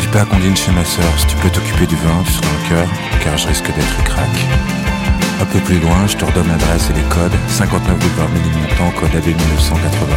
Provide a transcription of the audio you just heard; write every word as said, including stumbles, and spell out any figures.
Super Condine chez ma sœur, si tu peux t'occuper du vin, tu seras un cœur, car je risque d'être crack. Un peu plus loin, je te redonne l'adresse et les codes. cinquante-neuf boulevard Ménilmontant, code A B mille neuf cent quatre-vingt.